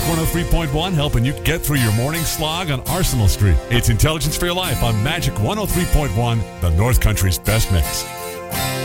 103.1, helping you get through your morning slog on Arsenal Street. It's Intelligence for Your Life on Magic 103.1, the North Country's best mix.